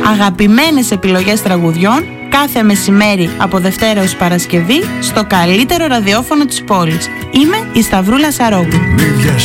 Αγαπημένες επιλογές τραγουδιών κάθε μεσημέρι από Δευτέρα ως Παρασκευή στο καλύτερο ραδιόφωνο της πόλης. Είμαι η Σταυρούλα Σαρόγλου.